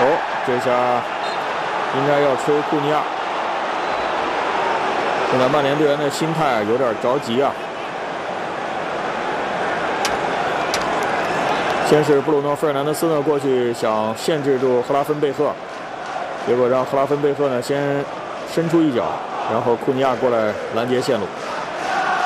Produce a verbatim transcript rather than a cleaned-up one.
哦，这下应该要吹库尼亚。现在曼联队员的心态有点着急啊。先是布鲁诺·费尔南德斯呢过去想限制住赫拉芬贝赫，结果让赫拉芬贝赫呢先伸出一脚，然后库尼亚过来拦截线路。